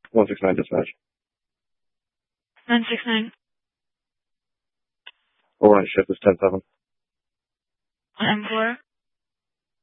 169 dispatch. 969. Overnight shift is 10-7. On M4.